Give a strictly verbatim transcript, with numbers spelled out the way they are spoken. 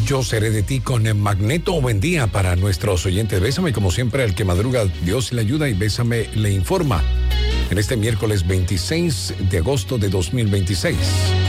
Yo seré de ti con el Magneto. Buen día para nuestros oyentes. Bésame, como siempre, al que madruga, Dios le ayuda y Bésame le informa. En este miércoles veintiséis de agosto de dos mil veintiséis.